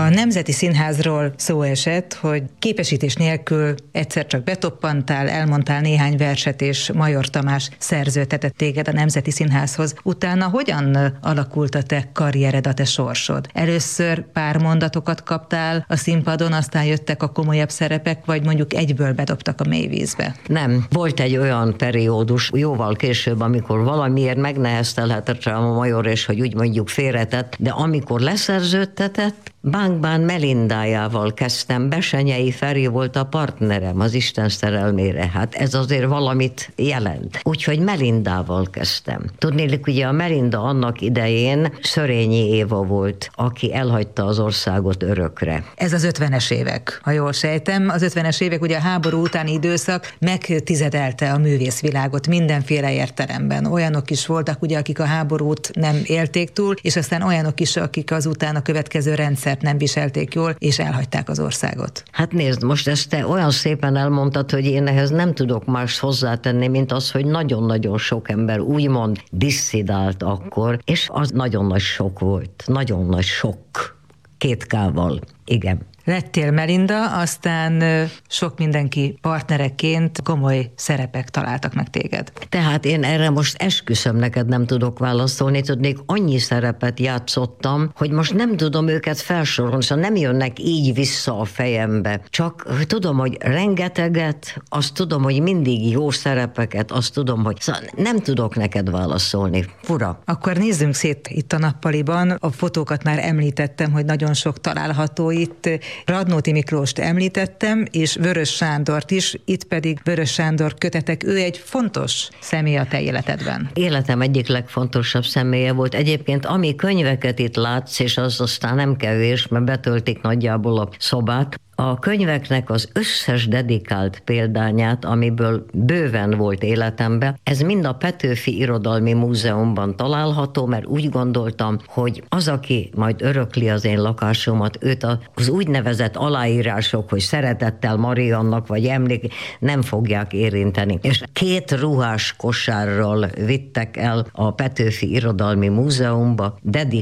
Nemzeti Színházról szó esett, hogy képesítés nélkül egyszer csak betoppantál, elmondtál néhány verset, és Major Tamás szerződtetett téged a Nemzeti Színházhoz. Utána hogyan alakult a te karriered, a te sorsod? Először pár mondatokat kaptál a színpadon, aztán jöttek a komolyabb szerepek, vagy mondjuk egyből bedobtak a mélyvízbe? Nem. Volt egy olyan periódus, jóval később, amikor valamiért megneheztelhetett rám a Major, és hogy úgy mondjuk félretett, de amikor leszerződtetett, Bánkbán Melindájával kezdtem, Besenyei Feri volt a partnerem az Isten szerelmére, hát ez azért valamit jelent. Úgyhogy Melindával kezdtem. Tudnélik, ugye a Melinda annak idején Szörényi Éva volt, aki elhagyta az országot örökre. Ez az 50-es évek, ha jól sejtem. Az 50-es évek, ugye a háború utáni időszak megtizedelte a művészvilágot mindenféle értelemben. Olyanok is voltak, ugye, akik a háborút nem élték túl, és aztán olyanok is, akik azután a következő rendszer nem viselték jól, és elhagyták az országot. Hát nézd, most ezt te olyan szépen elmondtad, hogy én ehhez nem tudok mást hozzátenni, mint az, hogy nagyon-nagyon sok ember úgymond disszidált akkor, és az nagyon nagy sok volt. Nagyon nagy sok. 2 K-val. Igen. Lettél Melinda, aztán sok mindenki partnereként komoly szerepek találtak meg téged. Tehát én erre most esküszöm, neked nem tudok válaszolni, tudnék, annyi szerepet játszottam, hogy most nem tudom őket felsorolni, szóval nem jönnek így vissza a fejembe. Csak tudom, hogy rengeteget, azt tudom, hogy mindig jó szerepeket, azt tudom, hogy szóval nem tudok neked válaszolni. Fura. Akkor nézzünk szét itt a nappaliban. A fotókat már említettem, hogy nagyon sok található itt. Radnóti Miklóst említettem, és Vörös Sándort is, itt pedig Vörös Sándor kötetek, ő egy fontos személy a te életedben. Életem egyik legfontosabb személye volt. Egyébként ami könyveket itt látsz, és az aztán nem kevés, mert betöltik nagyjából a szobát, a könyveknek az összes dedikált példányát, amiből bőven volt életemben, ez mind a Petőfi Irodalmi Múzeumban található, mert úgy gondoltam, hogy az, aki majd örökli az én lakásomat, őt az úgynevezett aláírások, hogy szeretettel Mariannak, vagy emlék, nem fogják érinteni. És 2 ruhás kosárral vittek el a Petőfi Irodalmi Múzeumba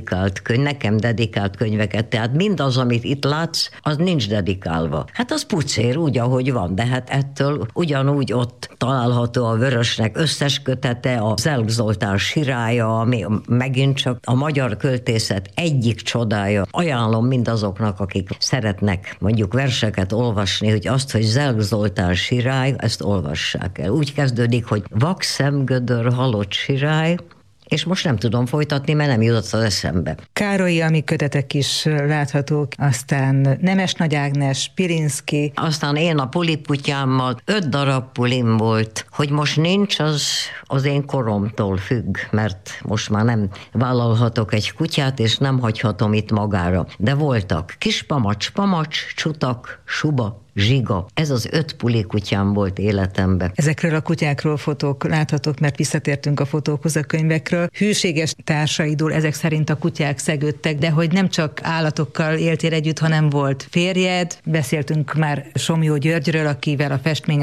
nekem dedikált könyveket, tehát mindaz, amit itt látsz, az nincs dedikált. Hát az pucér úgy, ahogy van, de hát ettől ugyanúgy ott található a Vörösnek összes kötete, a Zelk Zoltán Sirálya, ami megint csak a magyar költészet egyik csodája. Ajánlom mindazoknak, akik szeretnek mondjuk verseket olvasni, hogy azt, hogy Zelk Zoltán Sirály, ezt olvassák el. Úgy kezdődik, hogy Vakszemgödör halott sirály, és most nem tudom folytatni, mert nem jutott az eszembe. Károlyi Ami kötetek is láthatók, aztán Nemes Nagy Ágnes, Pirinszky. Aztán én a puliputyámmal 5 darab pulim volt, hogy most nincs, az én koromtól függ, mert most már nem vállalhatok egy kutyát, és nem hagyhatom itt magára. De voltak Kispamacs, Pamacs, Csutak, Suba, Zsiga. Ez az 5 pulikutyám volt életemben. Ezekről a kutyákról fotók láthatók, mert visszatértünk a fotókhoz, a könyvekről. Hűséges társaidul ezek szerint a kutyák szegődtek, de hogy nem csak állatokkal éltél együtt, hanem volt férjed. Beszéltünk már Somlyó Györgyről, akivel a festmény